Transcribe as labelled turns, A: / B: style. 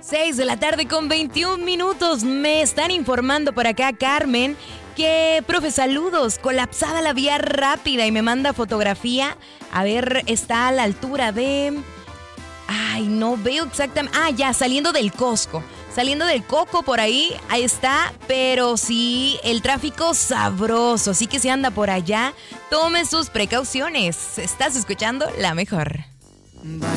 A: 6 de la tarde con 21 minutos. Me están informando por acá, Carmen, que, profe, saludos, colapsada la vía rápida, y me manda fotografía. A ver, está a la altura de... Ay, no veo exactamente... Ah, ya, saliendo del Costco. Saliendo del Coco por ahí está, pero sí, el tráfico sabroso. Así que si anda por allá, tome sus precauciones. Estás escuchando La Mejor.